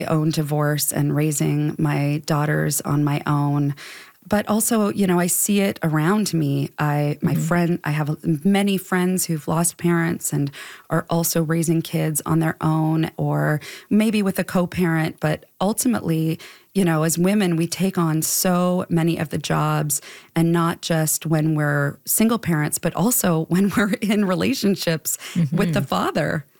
own divorce and raising my daughters on my own. But also, I see it around me. I have many friends who've lost parents and are also raising kids on their own or maybe with a co-parent. But ultimately, as women, we take on so many of the jobs, and not just when we're single parents, but also when we're in relationships with the father.